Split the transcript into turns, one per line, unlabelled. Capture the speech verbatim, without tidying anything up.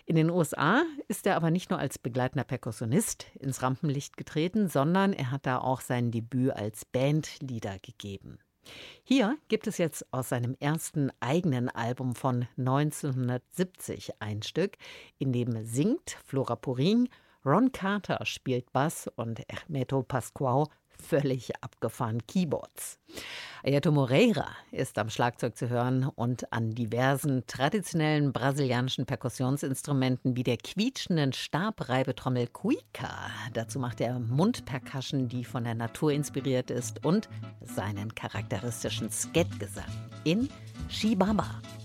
In den U S A ist er aber nicht nur als begleitender Perkussionist ins Rampenlicht getreten, sondern er hat da auch sein Debüt als Bandleader gegeben. Hier gibt es jetzt aus seinem ersten eigenen Album von neunzehnhundertsiebzig ein Stück, in dem singt Flora Purin, Ron Carter spielt Bass und Hermeto Pascoal völlig abgefahren Keyboards. Airto Moreira ist am Schlagzeug zu hören und an diversen traditionellen brasilianischen Perkussionsinstrumenten wie der quietschenden Stabreibetrommel Cuica. Dazu macht er Mundpercussion, die von der Natur inspiriert ist, und seinen charakteristischen Sket-Gesang in Chibaba.